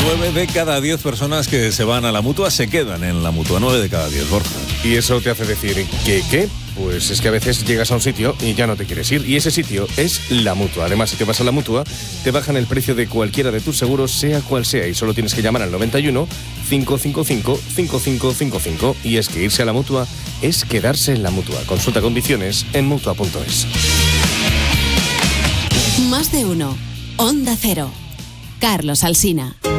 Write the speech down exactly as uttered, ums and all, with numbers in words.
nueve de cada diez personas que se van a la Mutua se quedan en la Mutua. nueve de cada diez, Borja. Y eso te hace decir que qué. Pues es que a veces llegas a un sitio y ya no te quieres ir. Y ese sitio es la Mutua. Además, si te vas a la Mutua, te bajan el precio de cualquiera de tus seguros, sea cual sea. Y solo tienes que llamar al noventa y uno, cinco cinco cinco, cinco cinco cinco cinco. Y es que irse a la Mutua es quedarse en la Mutua. Consulta condiciones en mutua punto es. Más de uno. Onda Cero. Carlos Alsina.